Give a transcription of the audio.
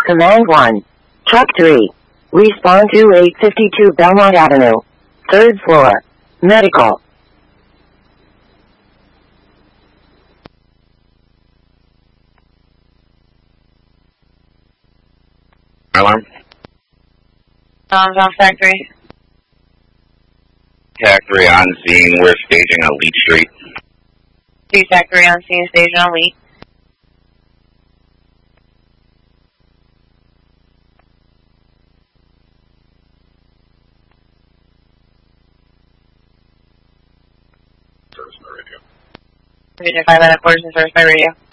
Command 1. Truck 3. Respond to 852 Belmont Avenue. 3rd floor. Medical. Alarm. Off Factory. Tac 3 on scene. We're staging on Leach Street. 3 Factory on scene, station on Lee. Service by radio. Division 5 at quarters and service by radio.